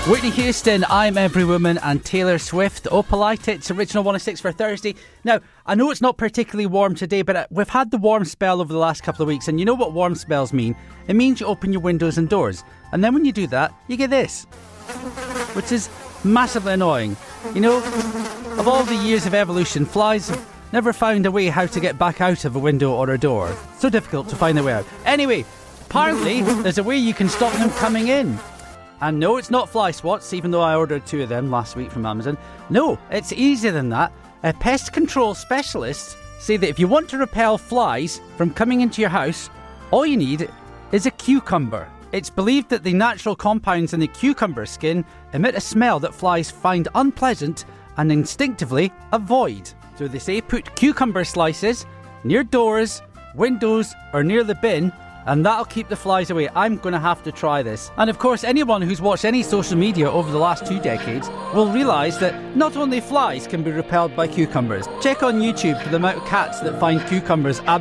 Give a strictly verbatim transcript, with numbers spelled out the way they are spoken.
Whitney Houston, I'm Every Woman, and Taylor Swift, Opalite. It's original one oh six for Thursday. Now, I know it's not particularly warm today, but we've had the warm spell over the last couple of weeks, and you know what warm spells mean? It means you open your windows and doors, and then when you do that, you get this, which is massively annoying. You know, of all the years of evolution, flies have never found a way how to get back out of a window or a door. So difficult to find their way out. Anyway, apparently, there's a way you can stop them coming in. And no, it's not fly swats, even though I ordered two of them last week from Amazon. No, it's easier than that. Uh, pest control specialists say that if you want to repel flies from coming into your house, all you need is a cucumber. It's believed that the natural compounds in the cucumber skin emit a smell that flies find unpleasant and instinctively avoid. So they say put cucumber slices near doors, windows, or near the bin, and that'll keep the flies away. I'm going to have to try this. And of course, anyone who's watched any social media over the last two decades will realise that not only flies can be repelled by cucumbers. Check on YouTube for the amount of cats that find cucumbers absolutely